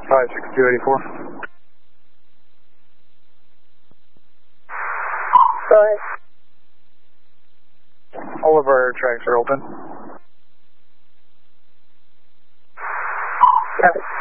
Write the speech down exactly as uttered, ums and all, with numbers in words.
five six two eight four. Go ahead. All of our tracks are open. Copy.